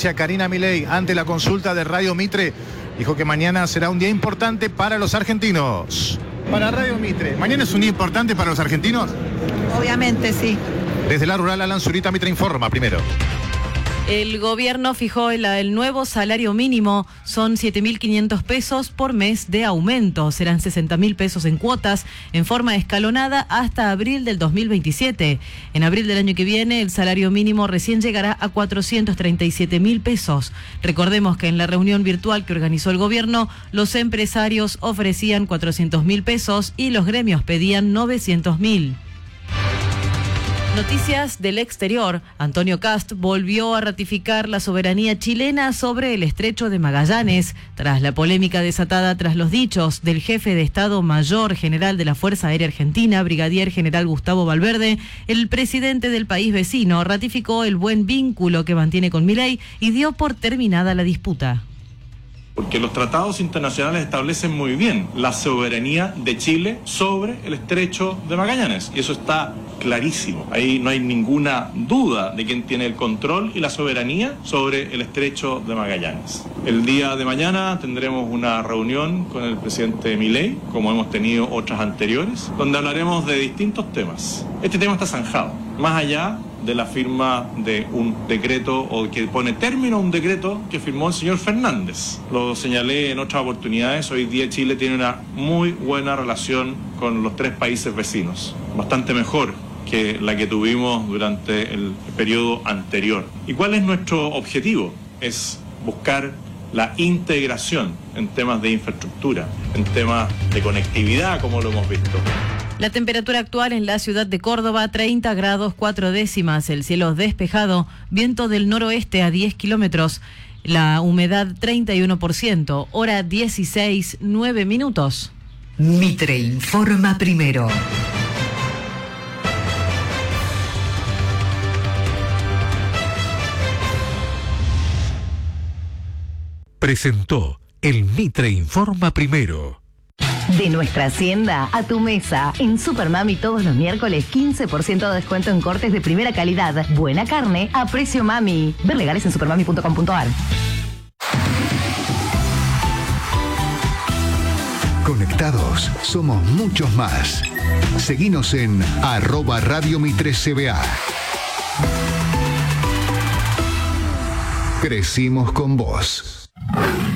presidencia, Karina Milei, ante la consulta de Radio Mitre, dijo que mañana será un día importante para los argentinos. Para Radio Mitre, ¿mañana es un día importante para los argentinos? Obviamente, sí. Desde la rural, Alan Zurita, Mitre informa primero. El gobierno fijó el nuevo salario mínimo, son 7.500 pesos por mes de aumento, serán 60.000 pesos en cuotas, en forma escalonada hasta abril del 2027. En abril del año que viene, el salario mínimo recién llegará a 437.000 pesos. Recordemos que en la reunión virtual que organizó el gobierno, los empresarios ofrecían 400.000 pesos y los gremios pedían 900.000. Noticias del exterior. Antonio Kast volvió a ratificar la soberanía chilena sobre el estrecho de Magallanes, tras la polémica desatada tras los dichos del jefe de Estado Mayor General de la Fuerza Aérea Argentina, Brigadier General Gustavo Valverde. El presidente del país vecino ratificó el buen vínculo que mantiene con Milei y dio por terminada la disputa. Porque los tratados internacionales establecen muy bien la soberanía de Chile sobre el estrecho de Magallanes. Y eso está clarísimo. Ahí no hay ninguna duda de quién tiene el control y la soberanía sobre el estrecho de Magallanes. El día de mañana tendremos una reunión con el presidente Milei, como hemos tenido otras anteriores, donde hablaremos de distintos temas. Este tema está zanjado. Más allá de la firma de un decreto o que pone término a un decreto que firmó el señor Fernández. Lo señalé en otras oportunidades, hoy día Chile tiene una muy buena relación con los 3 países vecinos, bastante mejor que la que tuvimos durante el periodo anterior. ¿Y cuál es nuestro objetivo? Es buscar la integración en temas de infraestructura, en temas de conectividad, como lo hemos visto. La temperatura actual en la ciudad de Córdoba, 30 grados 4 décimas, el cielo despejado, viento del noroeste a 10 kilómetros, la humedad 31%, hora 16, 9 minutos. Mitre informa primero. Presentó el Mitre informa primero. De nuestra hacienda a tu mesa. En Supermami todos los miércoles 15% de descuento en cortes de primera calidad. Buena carne a precio mami. Ver legales en supermami.com.ar. Conectados, somos muchos más. Seguinos en @Radio Mitre CBA. Crecimos con vos.